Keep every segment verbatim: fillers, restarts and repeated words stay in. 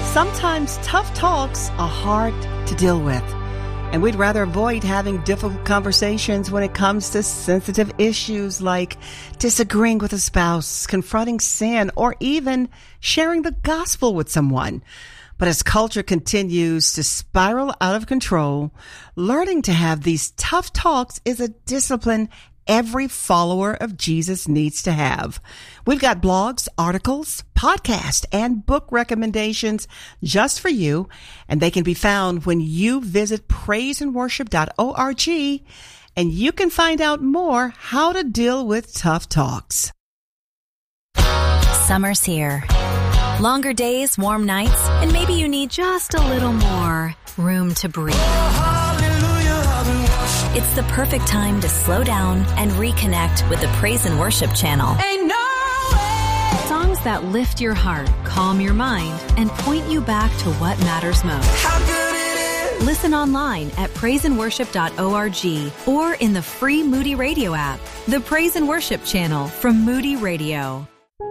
Sometimes tough talks are hard to deal with, and we'd rather avoid having difficult conversations when it comes to sensitive issues like disagreeing with a spouse, confronting sin, or even sharing the gospel with someone. But as culture continues to spiral out of control, learning to have these tough talks is a discipline every follower of Jesus needs to have. We've got blogs, articles, podcasts, and book recommendations just for you, and they can be found when you visit praise and worship dot org, and you can find out more how to deal with tough talks. Summer's here. Longer days, warm nights, and maybe you need just a little more room to breathe. It's the perfect time to slow down and reconnect with the Praise and Worship channel. Ain't no way. Songs that lift your heart, calm your mind, and point you back to what matters most. How good it is. Listen online at praise and worship dot org or in the free Moody Radio app. The Praise and Worship channel from Moody Radio.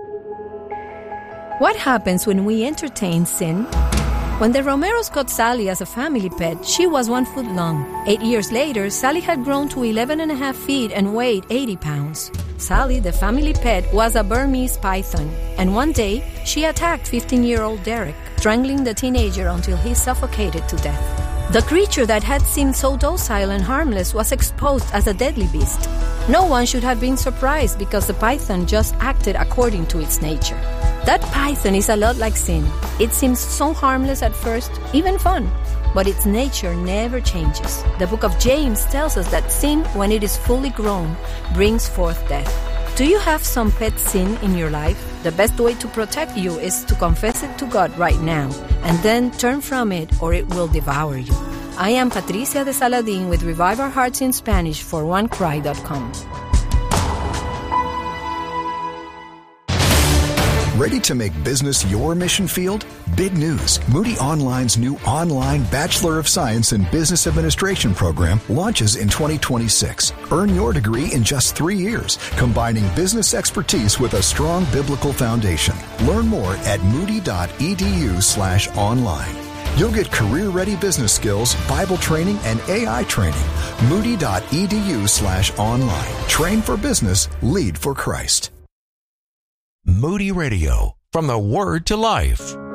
What happens when we entertain sin? When the Romeros got Sally as a family pet, she was one foot long. Eight years later, Sally had grown to eleven and a half feet and weighed eighty pounds. Sally, the family pet, was a Burmese python, and one day, she attacked fifteen-year-old Derek, strangling the teenager until he suffocated to death. The creature that had seemed so docile and harmless was exposed as a deadly beast. No one should have been surprised because the python just acted according to its nature. That python is a lot like sin. It seems so harmless at first, even fun, but its nature never changes. The book of James tells us that sin, when it is fully grown, brings forth death. Do you have some pet sin in your life? The best way to protect you is to confess it to God right now, and then turn from it or it will devour you. I am Patricia de Saladin with Revive Our Hearts in Spanish for one cry dot com. Ready to make business your mission field? Big news. Moody Online's new online Bachelor of Science in Business Administration program launches in twenty twenty-six. Earn your degree in just three years, combining business expertise with a strong biblical foundation. Learn more at moody dot e d u slash online. You'll get career-ready business skills, Bible training, and A I training. moody dot e d u slash online. Train for business, lead for Christ. Moody Radio, from the Word to Life.